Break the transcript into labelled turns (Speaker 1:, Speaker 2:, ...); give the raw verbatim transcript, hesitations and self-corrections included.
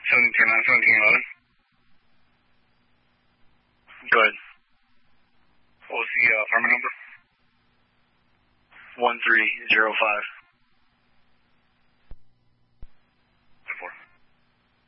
Speaker 1: seventeen nine, seventeen eleven. Go ahead. What was the uh, apartment number? one three zero five.